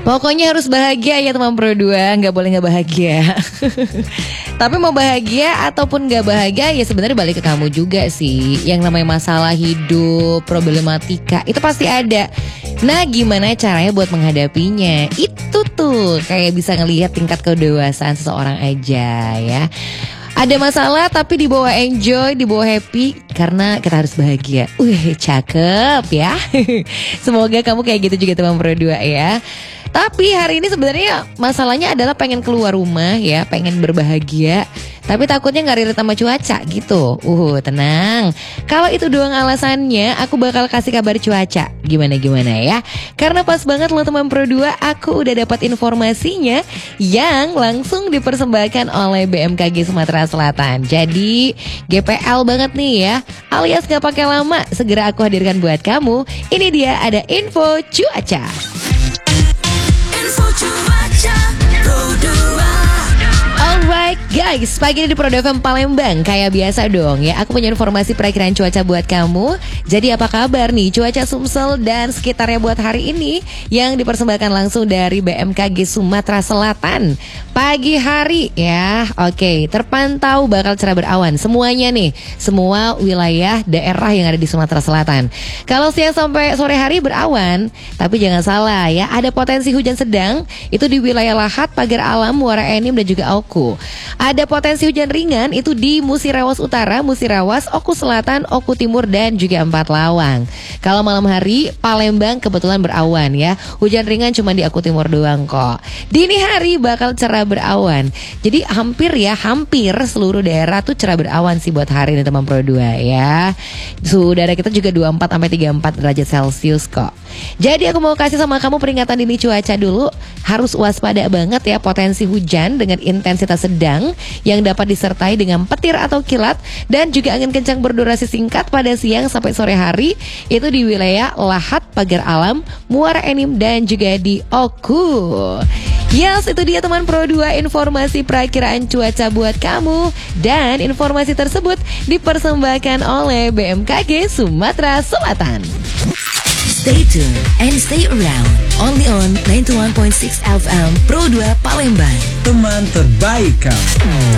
Pokoknya harus bahagia ya teman Pro 2, nggak boleh nggak bahagia. Tapi mau bahagia ataupun nggak bahagia ya sebenarnya balik ke kamu juga sih. Yang namanya masalah hidup, problematika itu pasti ada. Nah gimana caranya buat menghadapinya? Itu tuh kayak bisa ngelihat tingkat kedewasaan seseorang aja ya. Ada masalah tapi dibawa enjoy, dibawa happy karena kita harus bahagia. Cakep ya. Semoga kamu kayak gitu juga teman Pro 2 ya. Tapi hari ini sebenarnya masalahnya adalah pengen keluar rumah ya, pengen berbahagia. Tapi takutnya gak relate sama cuaca gitu. Tenang. Kalau itu doang alasannya, aku bakal kasih kabar cuaca. Gimana ya? Karena pas banget lo teman Pro 2, aku udah dapat informasinya yang langsung dipersembahkan oleh BMKG Sumatera Selatan. Jadi GPL banget nih ya, alias gak pakai lama. Segera aku hadirkan buat kamu. Ini dia ada info cuaca. Alright guys, pagi ini di Pro FM Palembang. Kayak biasa dong ya, aku punya informasi perakiraan cuaca buat kamu. Jadi apa kabar nih cuaca Sumsel dan sekitarnya buat hari ini, yang dipersembahkan langsung dari BMKG Sumatera Selatan. Pagi hari ya, oke, terpantau bakal cerah berawan semuanya nih, semua wilayah daerah yang ada di Sumatera Selatan. Kalau siang sampai sore hari berawan, tapi jangan salah ya, ada potensi hujan sedang itu di wilayah Lahat, Pagar Alam, Muara Enim dan juga Oku. Ada potensi hujan ringan itu di Musirawas Utara, Musirawas, Oku Selatan, Oku Timur dan juga Empat Lawang. Kalau malam hari Palembang kebetulan berawan ya. Hujan ringan cuma di Oku Timur doang kok. Dini hari bakal cerah berawan. Jadi hampir seluruh daerah tuh cerah berawan sih buat hari ini teman Pro 2 ya. Suhu udara kita juga 24 sampai 34 derajat Celcius kok. Jadi aku mau kasih sama kamu peringatan dini cuaca dulu. Harus waspada banget ya potensi hujan dengan intensitas sedang yang dapat disertai dengan petir atau kilat dan juga angin kencang berdurasi singkat pada siang sampai sore hari itu di wilayah Lahat, Pagar Alam, Muara Enim dan juga di Oku. Yes, itu dia teman Pro 2 informasi perakiraan cuaca buat kamu. Dan informasi tersebut dipersembahkan oleh BMKG Sumatera Selatan. Stay tuned and stay around. Only on 91.6 FM Pro 2 Palembang. Teman terbaik kamu.